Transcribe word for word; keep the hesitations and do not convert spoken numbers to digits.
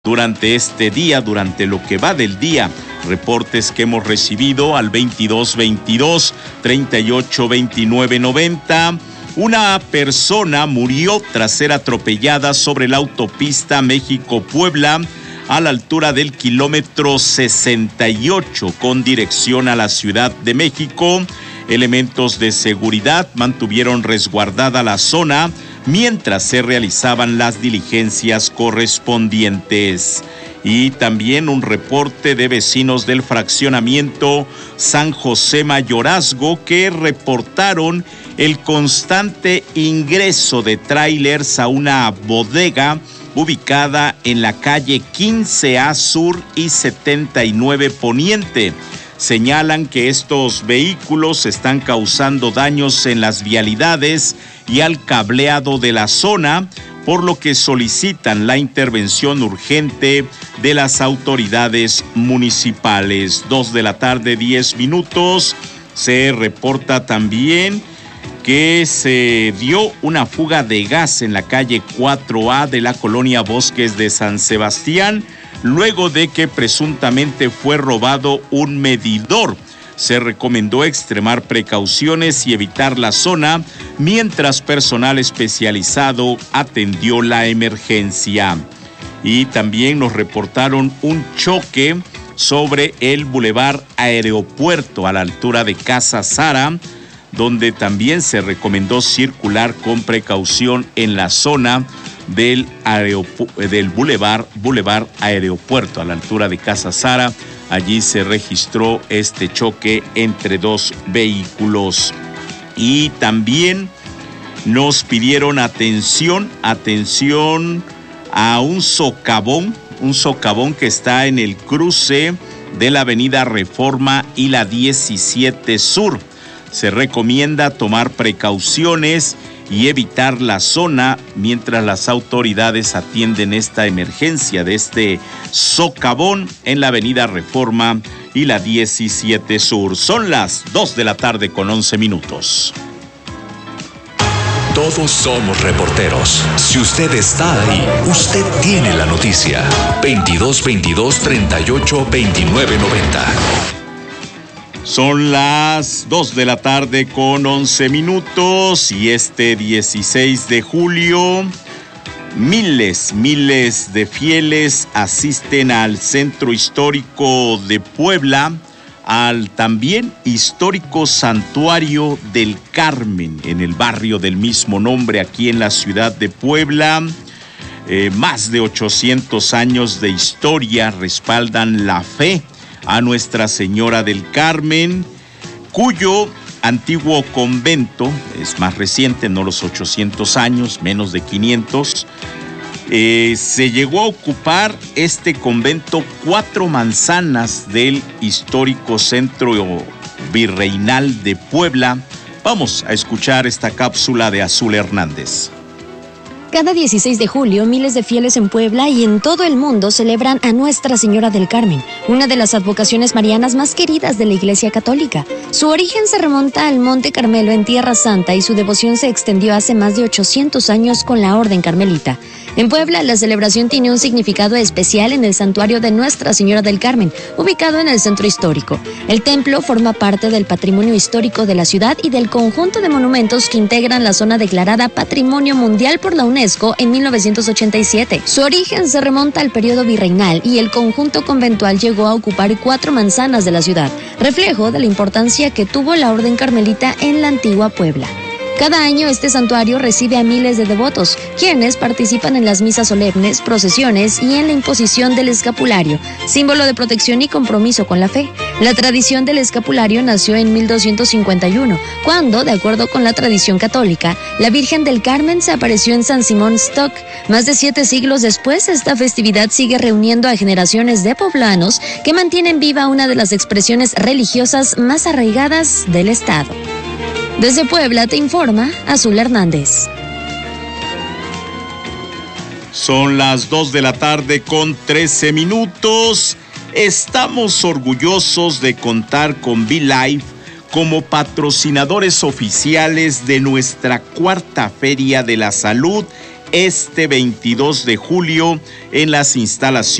Durante este día, durante lo que va del día, reportes que hemos recibido al veintidós veintidós, treinta y ocho veintinueve noventa. Una persona murió tras ser atropellada sobre la autopista México-Puebla a la altura del kilómetro sesenta y ocho con dirección a la Ciudad de México. Elementos de seguridad mantuvieron resguardada la zona mientras se realizaban las diligencias correspondientes. Y también un reporte de vecinos del fraccionamiento San José Mayorazgo que reportaron el constante ingreso de tráilers a una bodega ubicada en la calle quince A Sur y setenta y nueve Poniente. Señalan que estos vehículos están causando daños en las vialidades y al cableado de la zona, por lo que solicitan la intervención urgente de las autoridades municipales. Dos de la tarde, diez minutos. Se reporta también que se dio una fuga de gas en la calle cuatro A de la colonia Bosques de San Sebastián, luego de que presuntamente fue robado un medidor. Se recomendó extremar precauciones y evitar la zona mientras personal especializado atendió la emergencia. Y también nos reportaron un choque sobre el Boulevard Aeropuerto a la altura de Casa Sara, donde también se recomendó circular con precaución en la zona del, aeropu- del Boulevard, Boulevard Aeropuerto a la altura de Casa Sara. Allí se registró este choque entre dos vehículos. Y también nos pidieron atención, atención a un socavón, un socavón que está en el cruce de la avenida Reforma y la diecisiete Sur. Se recomienda tomar precauciones y evitar la zona mientras las autoridades atienden esta emergencia de este socavón en la avenida Reforma y la diecisiete Sur. Son las dos de la tarde con once minutos. Todos somos reporteros. Si usted está ahí, usted tiene la noticia. veintidós veintidós, treinta y ocho veintinueve noventa. Son las dos de la tarde con once minutos y este dieciséis de julio, miles, miles de fieles asisten al Centro Histórico de Puebla, al también histórico Santuario del Carmen, en el barrio del mismo nombre, aquí en la ciudad de Puebla. Eh, más de ochocientos años de historia respaldan la fe a Nuestra Señora del Carmen, cuyo antiguo convento, es más reciente, no los ochocientos años, menos de quinientos, eh, se llegó a ocupar este convento cuatro manzanas del histórico Centro Virreinal de Puebla. Vamos a escuchar esta cápsula de Azul Hernández. Cada dieciséis de julio, miles de fieles en Puebla y en todo el mundo celebran a Nuestra Señora del Carmen, una de las advocaciones marianas más queridas de la Iglesia Católica. Su origen se remonta al Monte Carmelo en Tierra Santa y su devoción se extendió hace más de ochocientos años con la Orden Carmelita. En Puebla, la celebración tiene un significado especial en el santuario de Nuestra Señora del Carmen, ubicado en el centro histórico. El templo forma parte del patrimonio histórico de la ciudad y del conjunto de monumentos que integran la zona declarada Patrimonio Mundial por la UNESCO en mil novecientos ochenta y siete. Su origen se remonta al periodo virreinal y el conjunto conventual llegó a ocupar cuatro manzanas de la ciudad, reflejo de la importancia que tuvo la Orden Carmelita en la antigua Puebla. Cada año este santuario recibe a miles de devotos, quienes participan en las misas solemnes, procesiones y en la imposición del escapulario, símbolo de protección y compromiso con la fe. La tradición del escapulario nació en mil doscientos cincuenta y uno, cuando, de acuerdo con la tradición católica, la Virgen del Carmen se apareció en San Simón Stock. Más de siete siglos después, esta festividad sigue reuniendo a generaciones de poblanos que mantienen viva una de las expresiones religiosas más arraigadas del estado. Desde Puebla te informa Azul Hernández. Son las dos de la tarde con trece minutos. Estamos orgullosos de contar con ViLife como patrocinadores oficiales de nuestra cuarta Feria de la Salud este veintidós de julio en las instalaciones